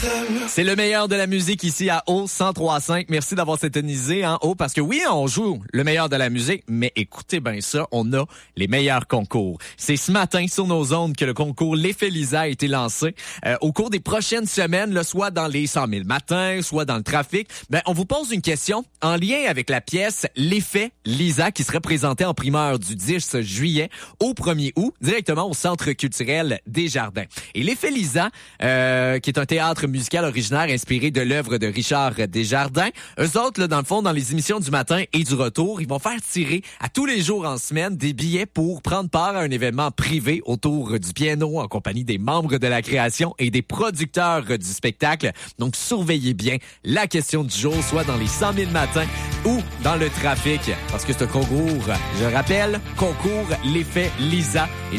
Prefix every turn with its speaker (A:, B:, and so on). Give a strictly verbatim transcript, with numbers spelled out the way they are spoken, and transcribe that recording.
A: C'est le meilleur de la musique ici à O cent trois cinq. Merci d'avoir sintonisé en haut parce que oui, on joue le meilleur de la musique, mais écoutez bien ça, on a les meilleurs concours. C'est ce matin sur nos ondes que le concours L'Effet Lisa a été lancé. Euh, au cours des prochaines semaines, là, soit dans les cent mille matins, soit dans le trafic, ben, on vous pose une question en lien avec la pièce L'Effet Lisa qui serait présentée en primeur du dix juillet au premier août, directement au Centre culturel des Jardins. Et L'Effet Lisa, euh, qui est un théâtre musical originaire inspiré de l'œuvre de Richard Desjardins. Eux autres, là, dans le fond, dans les émissions du matin et du retour, ils vont faire tirer à tous les jours en semaine des billets pour prendre part à un événement privé autour du piano en compagnie des membres de la création et des producteurs du spectacle. Donc, surveillez bien la question du jour, soit dans les cent mille matins ou dans le trafic. Parce que c'est un concours, je rappelle, concours L'Effet Lisa. Et